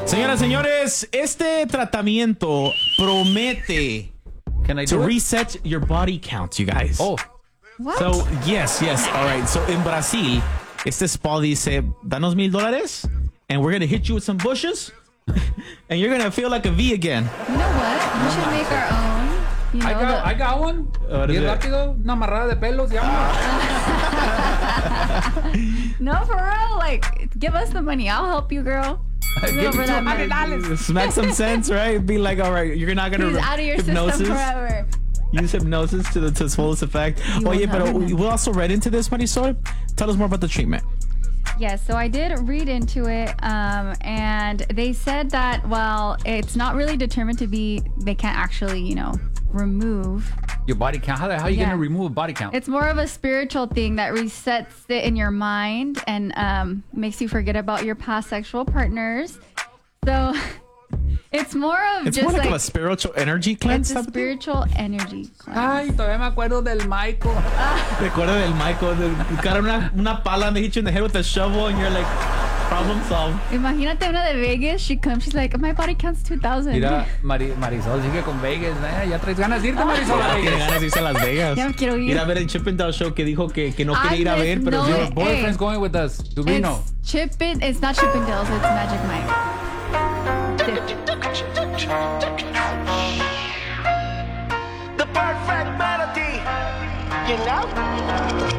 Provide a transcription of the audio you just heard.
Señoras, señores, este tratamiento promete to reset your body count, you guys. Oh. What? So, yes. All right. So, in Brasil, este spa dice, danos $1,000 and we're going to hit you with some bushes and you're going to feel like a V again. You know what? We should make our own. You know, I got one. What is Bien it? rápido, una amarrada de pelos, ya. No, for real. Like, give us the money. I'll help you, girl. Give me for that $200. Smack some sense, right? Be like, all right, you're not going He's to out of your hypnosis. system forever. Use hypnosis to its fullest effect. You Oye, will pero not. we also read into this, Marisol. Tell us more about the treatment. Yes, so I did read into it, and they said that, well, it's not really determined to be, they can't actually, remove. Your body count. How are you Yeah. going to remove a body count? It's more of a spiritual thing that resets it in your mind and makes you forget about your past sexual partners. So it's more of It's just more like like a spiritual energy cleanse. it's a type of thing? spiritual energy cleanse. Ay, todavía me acuerdo del Michael. Recuerda del Michael. You got una pala and they hit you in the head with a shovel and you're like, problem solved. Imagínate una de Vegas, she comes, she's like, my body counts 2,000. Mira, Marisol sigue con Vegas. Ya traes ganas de irte, Marisol, a Tiene Vegas. ganas de irse a Las Vegas. Ya me quiero ir. Ir a ver el Chippendale Show que dijo que no Ay, quería ir a ver, pues, pero no, yo- eh. Boyfriend's going with us. Dubino. It's not Chippendales, it's Magic Mike. The perfect melody, you know?